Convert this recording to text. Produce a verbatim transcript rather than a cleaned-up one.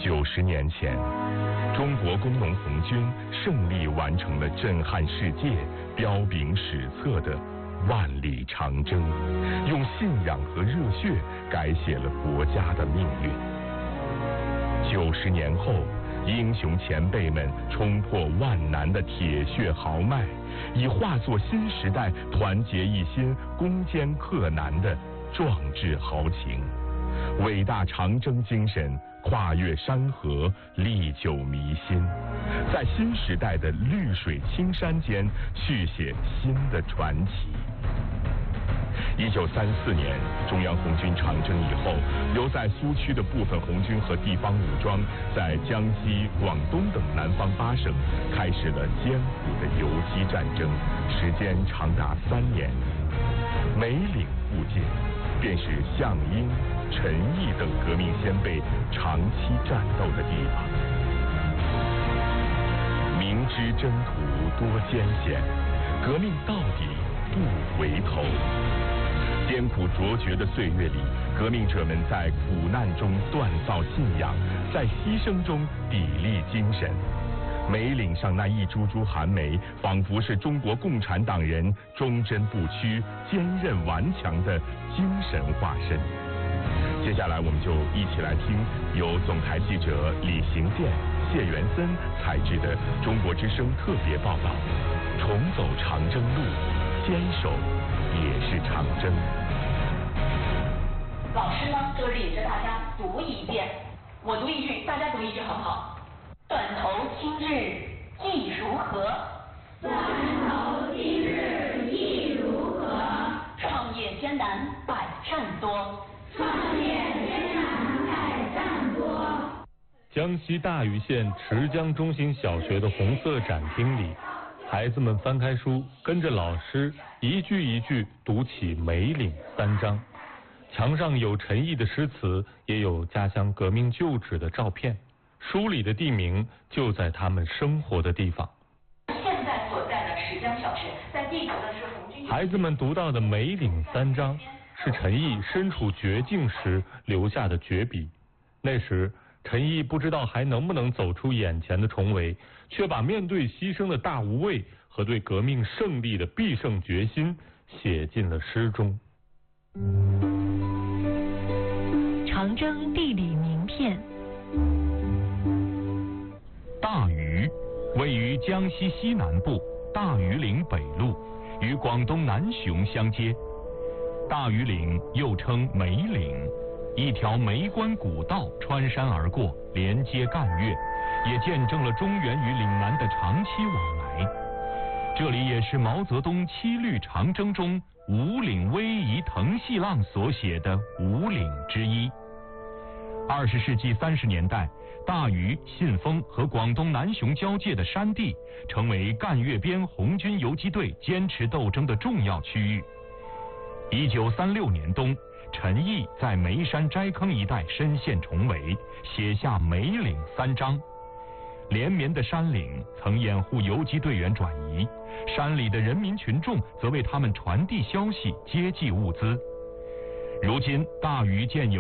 九十年前，中国工农红军胜利完成了震撼世界、彪炳史册的万里长征，用信仰和热血改写了国家的命运。九十年后，英雄前辈们冲破万难的铁血豪迈，已化作新时代团结一心、攻坚克难的壮志豪情。伟大长征精神跨越山河，历久弥新，在新时代的绿水青山间续写新的传奇。一九三四年，中央红军长征以后，留在苏区的部分红军和地方武装，在江西、广东等南方八省开始了艰苦的游击战争，时间长达三年。梅岭附近，便是项英、陈毅等革命先辈长期战斗的地方。明知征途多艰险，革命到底不回头。艰苦卓绝的岁月里，革命者们在苦难中锻造信仰，在牺牲中砥砺精神。梅岭上那一株株寒梅，仿佛是中国共产党人忠贞不屈、坚韧顽强的精神化身。接下来，我们就一起来听由总台记者李行健、谢元森采制的中国之声特别报道：重走长征路，坚守也是长征。 老师呢，就是引着大家读一遍，我读一句，大家读一句，好不好？断头今日意如何？ 断头今日意如何？ 创业艰难百战多。 创业艰难百战多。 江西大余县池江中心小学的红色展厅里，孩子们翻开书，跟着老师一句一句读起梅岭三章。墙上有陈毅的诗词，也有家乡革命旧址的照片。书里的地名就在他们生活的地方。 现在所在的池江小学，在地图的是红军。 孩子们读到的梅岭三章，是陈毅身处绝境时留下的绝笔。那时陈毅不知道还能不能走出眼前的重围，却把面对牺牲的大无畏和对革命胜利的必胜决心写进了诗中。 长征地理名片。 大余位于江西西南部大余岭北麓，与广东南雄相接。大余岭又称梅岭，一条梅关古道穿山而过，连接赣粤，也见证了中原与岭南的长期往来。这里也是毛泽东七律长征中五岭逶迤腾细浪所写的五岭之一。二十世纪三十年代，大余、信丰和广东南雄交界的山地，成为赣粤边红军游击队坚持斗争的重要区域。一九三六年冬，陈毅在梅山斋坑一带深陷重围，写下梅岭三章。连绵的山岭曾掩护游击队员转移，山里的人民群众则为他们传递消息、接济物资。如今大余建有